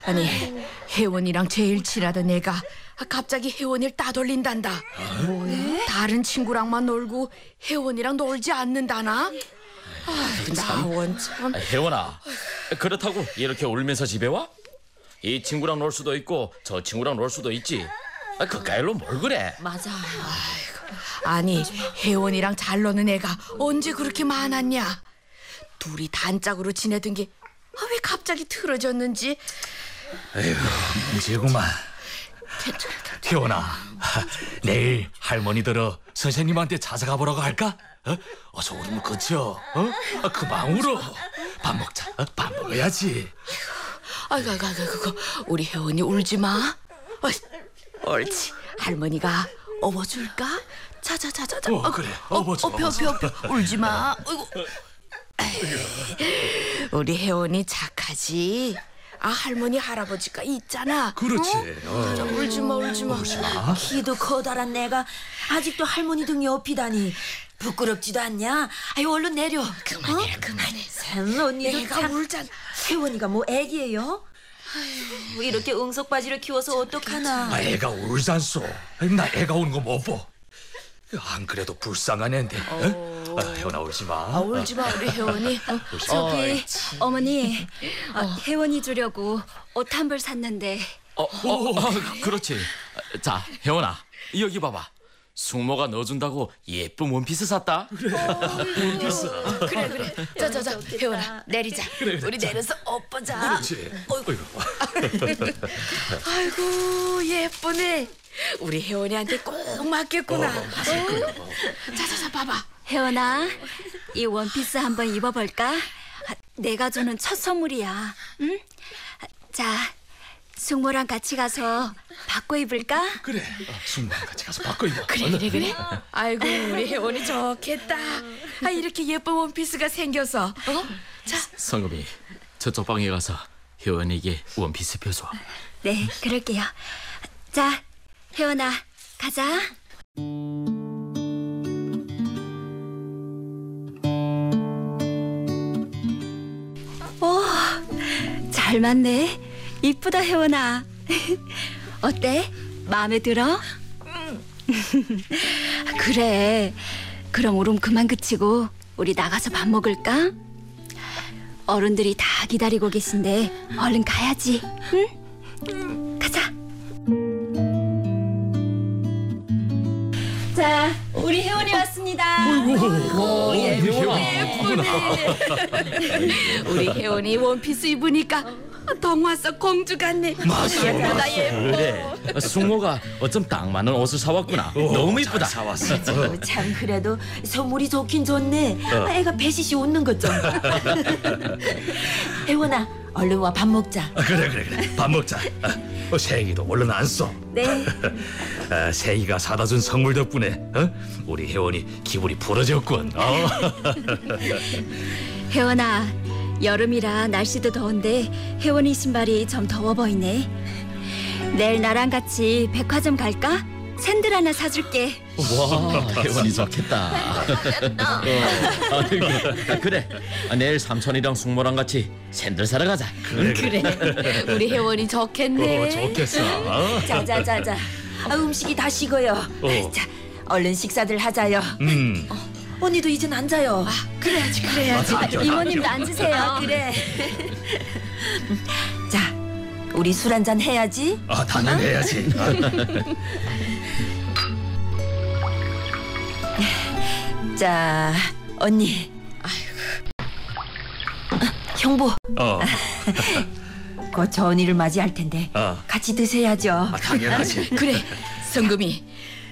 아니, 혜원이랑 제일 친하던 애가 갑자기 혜원이를 따돌린단다. 뭐야? 다른 친구랑만 놀고 혜원이랑 놀지 않는다나? 나 원참. 혜원아, 그렇다고 이렇게 울면서 집에 와? 이 친구랑 놀 수도 있고 저 친구랑 놀 수도 있지. 그까일로 뭘 그래? 맞아. 아니, 혜원이랑 잘 노는 애가 언제 그렇게 많았냐? 둘이 단짝으로 지내던 게 왜 갑자기 틀어졌는지. 에휴, 문제구만. 혜원아, 내일 할머니들어 선생님한테 찾아가 보라고 할까? 어서 울으면 그쳐. 그만 울어. 밥 먹자. 밥 먹어야지. 아이고, 우리 혜원이 울지 마. 옳지. 할머니가 업어줄까? 자자자자. 그래, 업어줘. 펴. 울지 마. 아이고. 우리 혜원이 착하지. 할머니 할아버지가 있잖아. 그렇지. 울지 마. 키도 커다란 내가 아직도 할머니 등 옆이다니 부끄럽지도 않냐? 아유, 얼른 내려. 그만해. 참, 언니도 내가 참. 울잖아. 혜원이가 뭐 애기예요? 아유, 이렇게 응석바지를 키워서 어떡하나. 애가 울잖소. 나 애가 우는 거 못 봐. 안 그래도 불쌍한 애인데. 혜원아, 울지 마. 울지 마, 우리 혜원이. 저기 어머니, 혜원이 주려고 옷 한 벌 샀는데. 그렇지. 자, 혜원아, 여기 봐봐. 숙모가 넣어준다고 예쁜 원피스 샀다. 그래. 자자자, 혜원아 내리자. 우리 내려서 업보자. 그렇지. 아이고, 예쁘네. 우리 혜원이한테 꼭 맞겠구나. 자자자, 봐봐. 혜원아, 이 원피스 한번 입어볼까? 내가 주는 첫 선물이야. 응? 자, 숙모랑 같이 가서 바꿔 입을까? 그래. 숙모랑 같이 가서 바꿔 입어. 그래. 아이고, 우리 혜원이 좋겠다. 이렇게 예쁜 원피스가 생겨서. 자, 성금이 저쪽 방에 가서 혜원에게 원피스 펴줘. 네, 그럴게요. 자, 혜원아, 가자. 오, 잘 맞네. 이쁘다, 혜원아. 어때? 마음에 들어? 그래. 그럼 울음 그만 그치고 우리 나가서 밥 먹을까? 어른들이 다 기다리고 계신데 얼른 가야지. 응? 가자. 자, 우리 혜원이 왔습니다. 우리 혜원이 원피스 입으니까 동화 속 공주 같네. 맞아. 예쁘다, 예뻐. 그래, 숙모가 어쩜 딱 맞는 옷을 사왔구나. 너무 이쁘다. 사왔어. 참, 그래도 선물이 좋긴 좋네. 애가 배시시 웃는 것 좀. 혜원아, 얼른 와 밥 먹자. 그래. 밥 먹자. 세기도 얼른 앉소. 네. 세기가 사다 준 선물 덕분에 우리 혜원이 기분이 풀어졌군. 혜원아, 여름이라 날씨도 더운데 혜원이 신발이 좀 더워 보이네. 내일 나랑 같이 백화점 갈까? 샌들 하나 사줄게. 와, 혜원이 좋겠다. 그래, 내일 삼촌이랑 숙모랑 같이 샌들 사러 가자. 그래. 우리 혜원이 좋겠네. 좋겠어. 자자자자. 음식이 다 식어요. 자, 얼른 식사들 하자요. 언니도 이젠 앉아요. 그래야지. 이모님도 앉으세요. 그래. 자, 우리 술 한잔 해야지. 당연히 해야지. 자, 언니. 형부. 곧 저 언니를 맞이할 텐데 같이 드셔야죠. 당연하지. 그래, 성금이.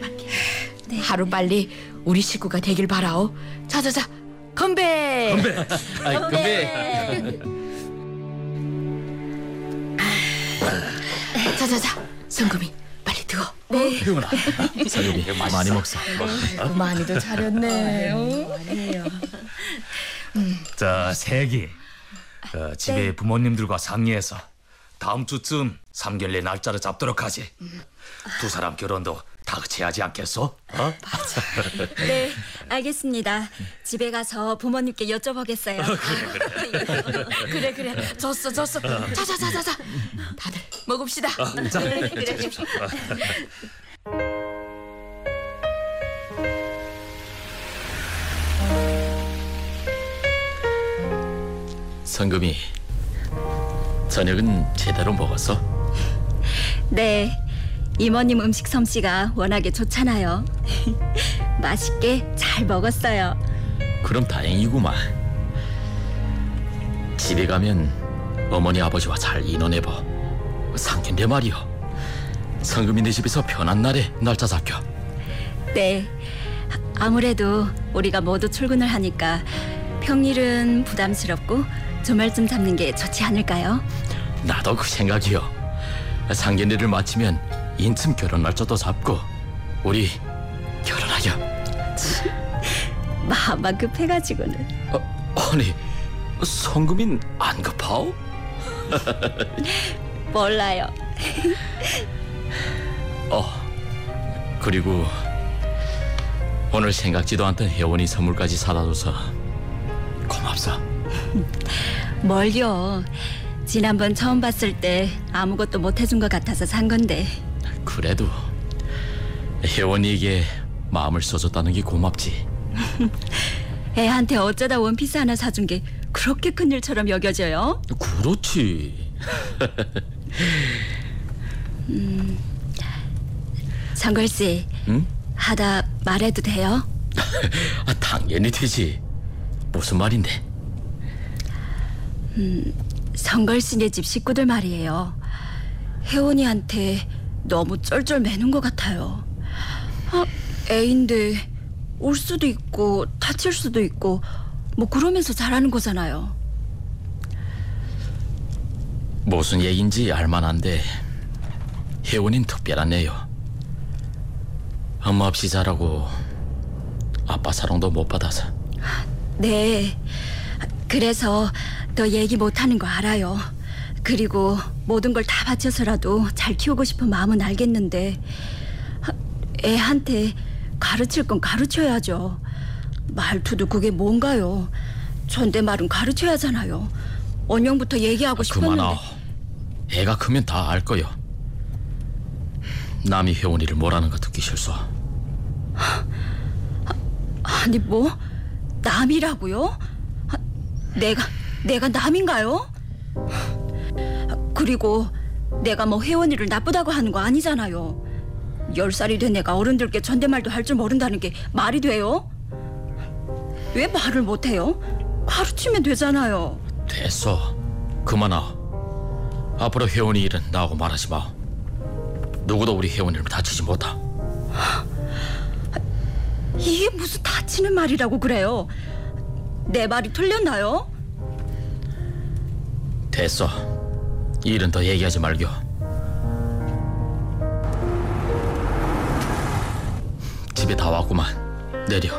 하루빨리 우리 식구가 되길 바라오. 자자자, 건배. 건배. 자자자, 성금이 빨리 드어. 혜원아, 성금이 많이 먹자. 많이도 차렸네. 자, 세기. 집에 부모님들과 상의해서 다음 주쯤 삼결례 날짜를 잡도록 하지. 두 사람 결혼도 다그치 하지 않겠어? 어? 네, 알겠습니다. 집에 가서 부모님께 여쭤보겠어요. 그래. 졌어. 자자자자자. 다들 먹읍시다. 자, 성금이 저녁은 제대로 먹었어? 네, 이모님 음식 솜씨가 워낙에 좋잖아요. 맛있게 잘 먹었어요. 그럼 다행이구만. 집에 가면 어머니 아버지와 잘 인원해봐. 상견례 말이여. 성금이 네 집에서 편한 날에 날짜 잡혀. 네, 아무래도 우리가 모두 출근을 하니까 평일은 부담스럽고 주말쯤 잡는 게 좋지 않을까요? 나도 그 생각이여. 상견례를 마치면 인틈 결혼 날짜도 잡고 우리 결혼하여. 마음만 급해가지고는. 아니 성금인 안 급하오? 몰라요. 그리고 오늘 생각지도 않던 혜원이 선물까지 사다 줘서 고맙소. 뭘요? 지난번 처음 봤을 때 아무것도 못 해준 것 같아서 산 건데. 그래도 혜원이에게 마음을 써줬다는 게 고맙지. 애한테 어쩌다 원피스 하나 사준 게 그렇게 큰일처럼 여겨져요? 그렇지. 성걸씨, 응? 하다 말해도 돼요? 당연히 되지. 무슨 말인데? 성걸씨네 집 식구들 말이에요. 혜원이한테 너무 쩔쩔 매는 것 같아요. 애인데 울 수도 있고 다칠 수도 있고 뭐 그러면서 잘하는 거잖아요. 무슨 얘기인지 알만한데 혜원이는 특별한 애요. 엄마 없이 자라고 아빠 사랑도 못 받아서. 네, 그래서 더 얘기 못하는 거 알아요. 그리고 모든 걸 다 바쳐서라도 잘 키우고 싶은 마음은 알겠는데 애한테 가르칠 건 가르쳐야죠. 말투도 그게 뭔가요? 존댓말은 가르쳐야 하잖아요. 원형부터 얘기하고 싶었는데. 그만아. 애가 크면 다 알 거요. 남이 혜원이를 뭐라는 거 듣기 싫소. 아니 뭐? 남이라고요? 내가 남인가요? 그리고 내가 뭐 혜원이를 나쁘다고 하는 거 아니잖아요. 10살이 된 애가 어른들께 존댓말도 할 줄 모른다는 게 말이 돼요? 왜 말을 못해요? 가르치면 되잖아요. 됐어. 그만아. 앞으로 혜원이 일은 나하고 말하지 마. 누구도 우리 혜원이를 다치지 못하. 이게 무슨 다치는 말이라고 그래요? 내 말이 틀렸나요? 됐어. 이 일은 더 얘기하지 말겨. 집에 다 왔구만. 내려.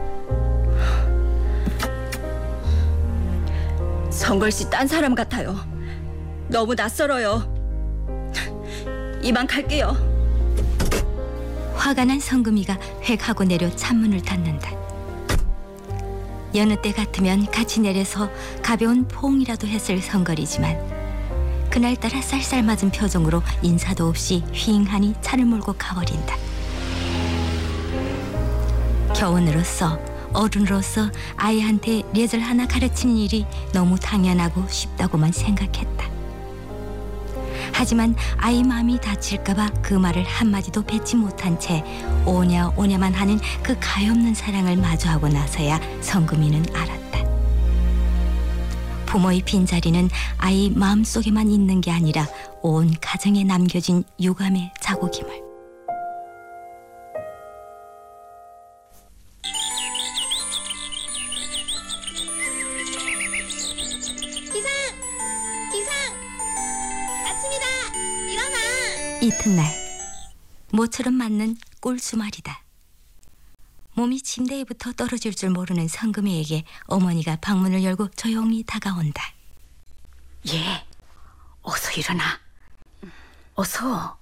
성걸씨 딴 사람 같아요. 너무 낯설어요. 이만 갈게요. 화가 난 성금이가 획 하고 내려 창문을 닫는다. 여느 때 같으면 같이 내려서 가벼운 포옹이라도 했을 성걸이지만 그날따라 쌀쌀맞은 표정으로 인사도 없이 휑하니 차를 몰고 가버린다. 교원으로서 어른으로서 아이한테 예절 하나 가르치는 일이 너무 당연하고 쉽다고만 생각했다. 하지만 아이 마음이 다칠까봐 그 말을 한마디도 뱉지 못한 채 오냐 오냐만 하는 그 가엾는 사랑을 마주하고 나서야 성금이는 알았다. 부모의 빈자리는 아이 마음속에만 있는 게 아니라 온 가정에 남겨진 유감의 자국임을. 이튿날 모처럼 맞는 꿀수말이다. 몸이 침대에부터 떨어질 줄 모르는 성금이에게 어머니가 방문을 열고 조용히 다가온다. 예, 어서 일어나. 어서.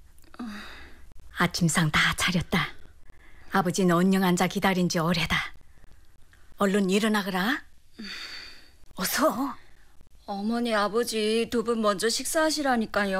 아침상 다 차렸다. 아버지는 언영 앉아 기다린 지 오래다. 얼른 일어나거라. 어서. 어머니 아버지 두 분 먼저 식사하시라니까요.